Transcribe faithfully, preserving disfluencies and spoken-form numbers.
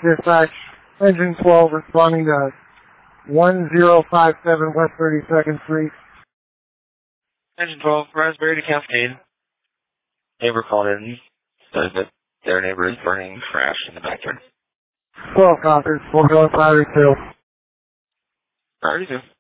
Dispatch, Engine twelve responding to one zero five seven West thirty-second Street. Engine twelve, Raspberry to Cascade. Neighbor called in, says that their neighbor is burning trash in the backyard. twelve coppers, we'll go with Battery two. Alrighty, too.